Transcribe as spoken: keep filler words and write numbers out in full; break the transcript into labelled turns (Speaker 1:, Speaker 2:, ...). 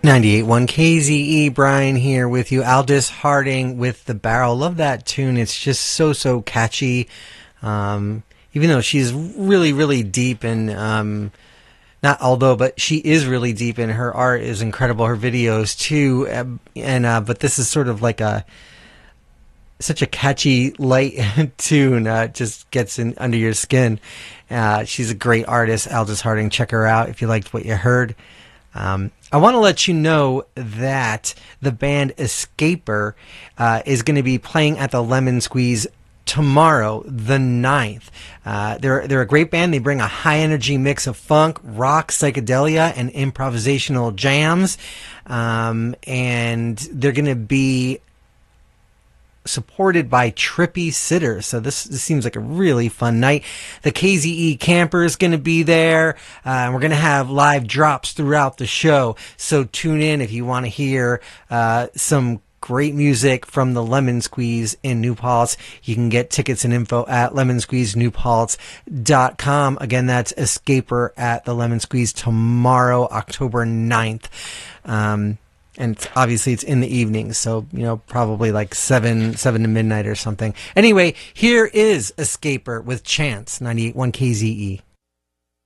Speaker 1: ninety-eight point one K Z E, Brian here with you. Aldous Harding with The Barrel. Love that tune. It's just so, so catchy. Um, even though she's really, really deep in, um, not although, but she is really deep in her art is incredible. Her videos too. Uh, and, uh, but this is sort of like a, such a catchy, light tune. Uh, just gets in under your skin. Uh, she's a great artist, Aldous Harding. Check her out if you liked what you heard. Um, I want to let you know that the band Escaper uh, is going to be playing at the Lemon Squeeze tomorrow, the ninth. Uh, they're they're a great band. They bring a high energy mix of funk, rock, psychedelia, and improvisational jams. Um, and they're going to be supported by Trippy Sitters. So this, this seems like a really fun night. The K Z E camper is going to be there. Uh, and we're going to have live drops throughout the show. So tune in if you want to hear uh, some great music from the Lemon Squeeze in New Paltz. You can get tickets and info at lemon squeeze new paltz dot com. Again, that's Escaper at the Lemon Squeeze tomorrow, October ninth. Um, And it's, obviously it's in the evening, so, you know, probably like seven, seven to midnight or something. Anyway, here is Escaper with Chance, ninety-eight point one K Z E.